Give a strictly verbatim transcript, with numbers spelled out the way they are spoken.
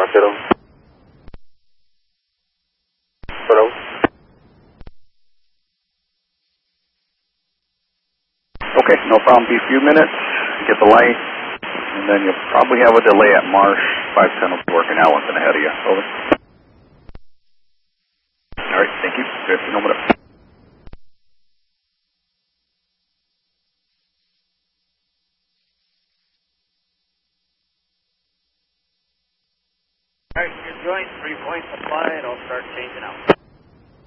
roger. Hello. Okay, no problem. Be a few minutes, get the light, and then you'll probably have a delay at Marsh. five ten will be working Allenton ahead of you. Over. All right, thank you. Good. Número. All right, your joint, three points applied. I'll start changing out.